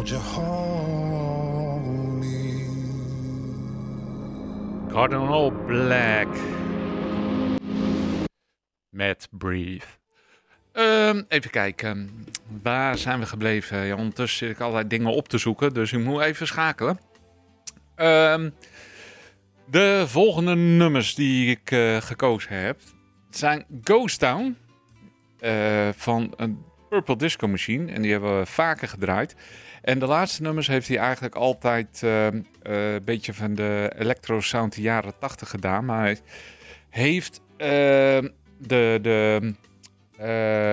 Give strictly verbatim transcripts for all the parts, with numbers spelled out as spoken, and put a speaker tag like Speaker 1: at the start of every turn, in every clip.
Speaker 1: Won't you hold me?
Speaker 2: Cardinal Black met Breathe. Um, even kijken, waar zijn we gebleven? Ja, ondertussen zit ik allerlei dingen op te zoeken, dus ik moet even schakelen. Um, de volgende nummers die ik uh, gekozen heb zijn Ghost Town uh, van een Purple Disco Machine. En die hebben we vaker gedraaid. En de laatste nummers heeft hij eigenlijk altijd uh, uh, een beetje van de electro sound de jaren tachtig gedaan. Maar hij heeft uh, de, de, uh,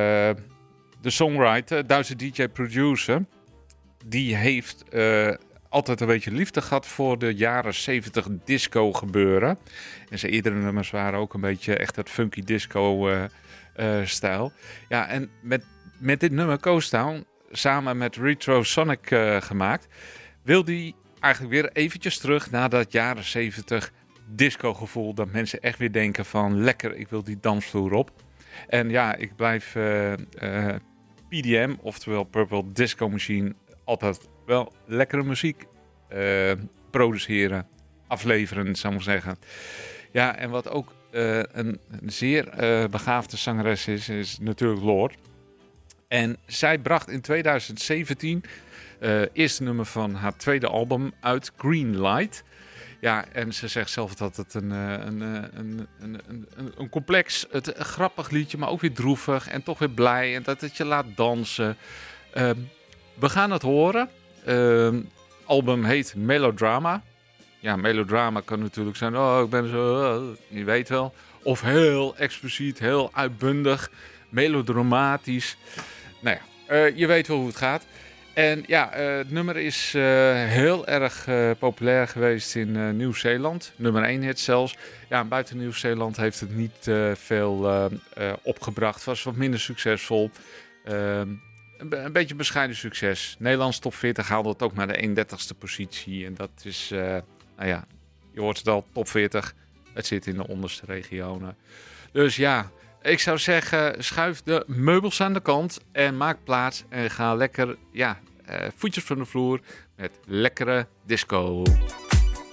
Speaker 2: de songwriter, Duitse D J-producer, die heeft uh, altijd een beetje liefde gehad voor de jaren zeventig disco gebeuren. En zijn eerdere nummers waren ook een beetje echt het funky disco uh, uh, stijl. Ja, en met, met dit nummer Ghost Town, samen met Retrosonic uh, gemaakt, wil hij eigenlijk weer eventjes terug naar dat jaren zeventig disco gevoel. Dat mensen echt weer denken van lekker, ik wil die dansvloer op. En ja, ik blijf uh, uh, P D M, oftewel Purple Disco Machine, altijd wel lekkere muziek uh, produceren, afleveren, zou ik maar zeggen. Ja, en wat ook uh, een, een zeer uh, begaafde zangeres is, is natuurlijk Lorde. En zij bracht in tweeduizend zeventien uh, eerste nummer van haar tweede album uit, Green Light. Ja, en ze zegt zelf dat het een, een, een, een, een, een, een complex, het, een grappig liedje, maar ook weer droevig en toch weer blij. En dat het je laat dansen. Uh, we gaan het horen. Het uh, album heet Melodrama. Ja, melodrama kan natuurlijk zijn, oh, ik ben zo, uh, je weet wel. Of heel expliciet, heel uitbundig, melodramatisch. Nou ja, uh, je weet wel hoe het gaat. En ja, uh, het nummer is uh, heel erg uh, populair geweest in uh, Nieuw-Zeeland. Nummer één hit zelfs. Ja, buiten Nieuw-Zeeland heeft het niet uh, veel uh, uh, opgebracht. Het was wat minder succesvol. Uh, een, een beetje bescheiden succes. Nederlands top veertig haalde het ook naar de eenendertigste positie. En dat is, uh, nou ja, je hoort het al, top veertig. Het zit in de onderste regionen. Dus ja, ik zou zeggen, schuif de meubels aan de kant en maak plaats en ga lekker, ja, uh, voetjes van de vloer met lekkere disco.